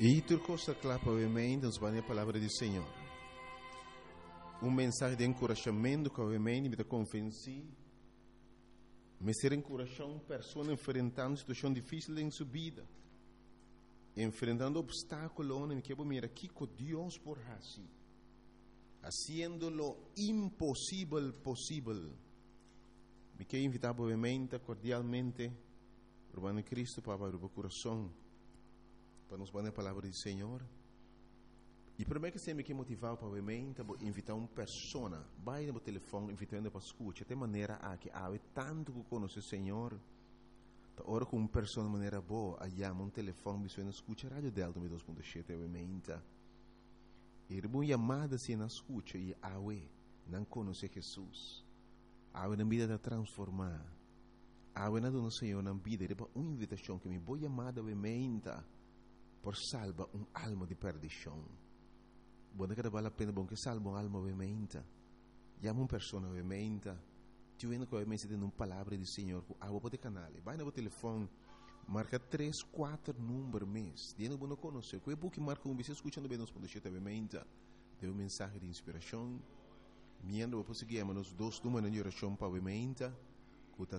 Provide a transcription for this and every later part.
E turcosa clapa ovviamente nos a palavra do Senhor. Mensagem de encorajamento que ovviamente me convenci. Me ser encorajar uma pessoa enfrentando uma situação difícil em sua vida. Enfrentando obstáculos, me quero mirar aqui com Deus por assim. Haciendo lo imposible posible. Me quero invitar obviamente, cordialmente, Urbano Cristo para abrir o coração. Para nos dar a palavra do Senhor. E primeiro que você me quer motivar para invitar uma pessoa, vai no telefone, invitando para escutar, de maneira a que há tanto que conhece o Senhor, ora com uma pessoa de maneira boa, aí um telefone, você não escuta a rádio Delta 2.7, obviamente. E uma chamada se não escuta e não conhece Jesus. Na vida de transformar. Na dona Senhor na vida, é uma invitação que me vou chamada, obviamente, por salvar alma de perdição. Buona che vale la pena che salva un'alma ovviamente. Chiama una persona ovviamente. Ti vedo che ovviamente dando una parola di Signore. Abo di canale. Vai no telefono. Marca 3-4 numeri mes. Diano buono conoscere. Quei buchi marca un bisogno ascoltando bene nos podete ovviamente. Deu un messaggio di ispirazione. Miando dopo seguiamo nos dos numeri di orazione pa ovviamente. Cuta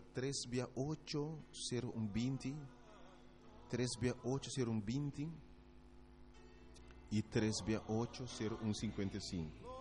3-8-0120. 3-8-0120. E 3-8-0155.